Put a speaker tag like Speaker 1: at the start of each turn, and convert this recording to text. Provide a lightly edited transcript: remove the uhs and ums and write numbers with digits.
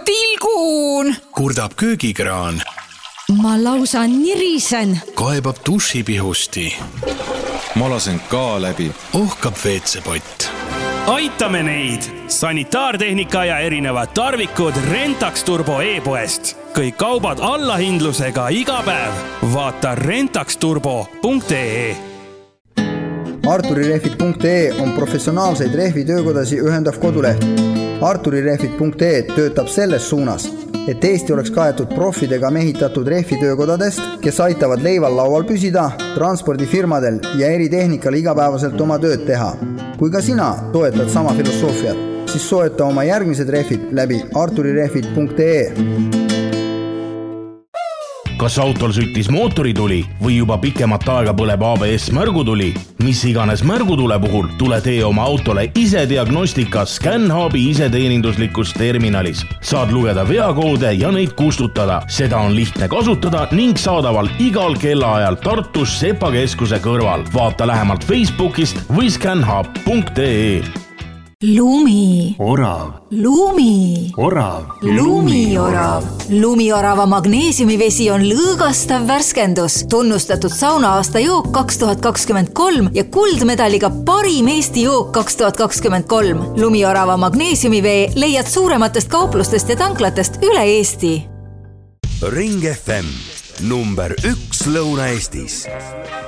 Speaker 1: tilgun.
Speaker 2: Kurdab köögikraan.
Speaker 1: Ma lausa nirisen.
Speaker 2: Kaebab dušipihusti.
Speaker 3: Ma lasen ka läbi.
Speaker 2: Ohkab veetsepott.
Speaker 4: Aitame neid! Sanitaartehnika ja erinevad tarvikud Rentax Turbo e-poest. Kõik kaubad allahindlusega iga päev. Vaata rentaxturbo.ee.
Speaker 5: Arturirehvid.ee on professionaalseid rehvitöökodasi ühendav koduleht. Arturirehvid.ee töötab selles suunas, et Eesti oleks kaetud profidega mehitatud rehvitöökodadest, kes aitavad leival laual püsida, transpordifirmadel ja eritehnikal igapäevaselt oma tööd teha. Kui ka sina toetad sama filosoofiat, siis soeta oma järgmised rehvid läbi arturirehvid.ee.
Speaker 6: Kas autol süttis mootorituli või juba pikemat aega põleb ABS märgutuli? Mis iganes märgutule puhul tule tee oma autole ise diagnostika ScanHubi iseteeninduslikus terminalis. Saad lugeda veakoode ja neid kustutada. Seda on lihtne kasutada ning saadaval igal kellaajal Tartus Sepa keskuse kõrval. Vaata lähemalt Facebookist või scanhub.ee.
Speaker 7: Lumi.
Speaker 3: Orav.
Speaker 7: Lumi.
Speaker 3: Orav.
Speaker 7: Lumiorav. Lumiorava magneesiumivesi on lõõgastav värskendus, tunnustatud sauna-aasta jook 2023 ja kuldmedaliga parim Eesti jook 2023. Lumiorava magneesiumivee leiad suurematest kauplustest ja tanklatest üle Eesti.
Speaker 8: Ring FM, number 1 Lõuna-Eestis.